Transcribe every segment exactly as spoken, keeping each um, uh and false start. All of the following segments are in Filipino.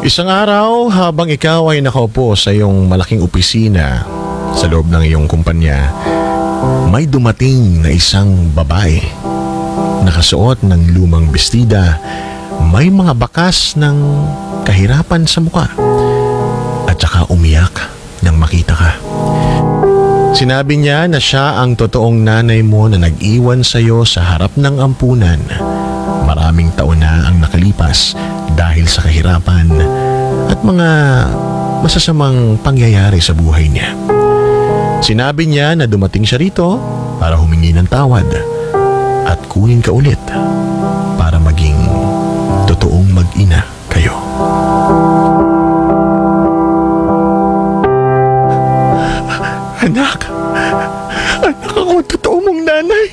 Isang araw, habang ikaw ay nakaupo sa iyong malaking opisina sa loob ng iyong kumpanya, may dumating na isang babae. Nakasuot ng lumang bestida, may mga bakas ng kahirapan sa muka, at saka umiyak nang makita ka. Sinabi niya na siya ang totoong nanay mo na nag-iwan sa iyo sa harap ng ampunan. Maraming taon na ang nakalipas dahil sa kahirapan at mga masasamang pangyayari sa buhay niya. Sinabi niya na dumating siya rito para humingi ng tawad at kunin ka ulit para maging totoong mag-ina kayo. Anak, anak ako, totoo mong nanay.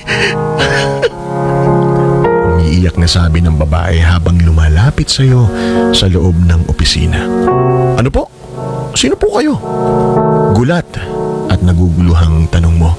Umiiyak na sabi ng babae habang lumalapit sa iyo sa loob ng opisina. Ano po? Sino po kayo? Gulat at naguguluhang tanong mo.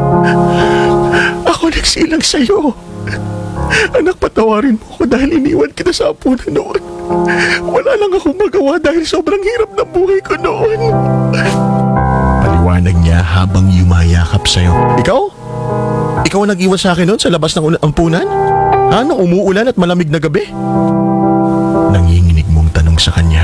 Ako nagsilang sa iyo. Anak, patawarin mo ko dahil iniwan kita sa apunan noon. Wala lang akong magawa dahil sobrang hirap ng buhay ko noon. Paliwanag niya habang yumayakap sa iyo. Ikaw? Ikaw ang nag-iwan sa akin noon sa labas ng ampunan? Ha? Nang umuulan at malamig na gabi? Nanginginig mong tanong sa kanya.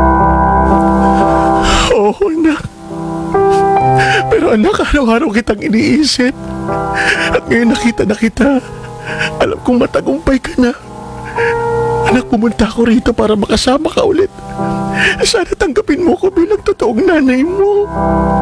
Oo, anak. Pero anak, araw-araw kitang iniisip. At ngayon nakita na kita. Alam kong matagumpay ka na. Anak, pumunta ako rito para makasama ka ulit. Sana tanggapin mo ko bilang totoong nanay mo.